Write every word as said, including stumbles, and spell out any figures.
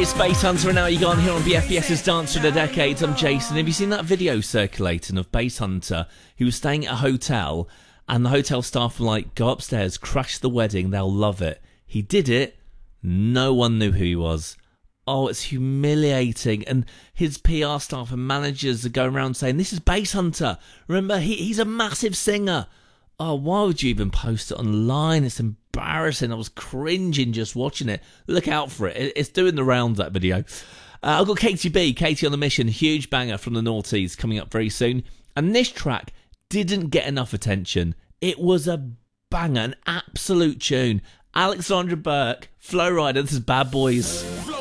It's Bass Hunter and now you gone here on B F B S's Dance for the Decades. I'm Jason. Have you seen that video circulating of Bass Hunter who was staying at a hotel and the hotel staff were like, go upstairs, crash the wedding, they'll love it. He did it. No one knew who he was. Oh, it's humiliating. And his P R staff and managers are going around saying, this is Bass Hunter. Remember, he, he's a massive singer. Oh, why would you even post it online? It's embarrassing. I was cringing just watching it. Look out for it. It's doing the rounds, that video. Uh, I've got Katie B, Katie on the Mission. Huge banger from the noughties coming up very soon. And this track didn't get enough attention. It was a banger, an absolute tune. Alexandra Burke, Flow Rider. This is Bad Boys.